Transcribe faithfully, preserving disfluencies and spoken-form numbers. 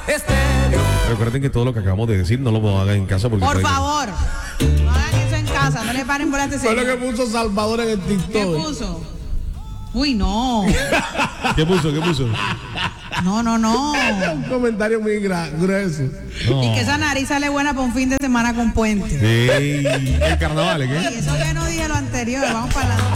Recuerden que todo lo que acabamos de decir no lo hagan en casa porque Por pueden- favor, no hagan eso en casa, no le paren por este Fue lo señor. que puso Salvador en el ¿Qué TikTok. puso? Uy, no. ¿Qué puso? ¿Qué puso? No, no, no. Un comentario muy gra- grueso. No. Y que esa nariz sale buena para un fin de semana con puente. Ey, el carnaval, ¿eh? Y eso que no dije lo anterior, vamos para adelante.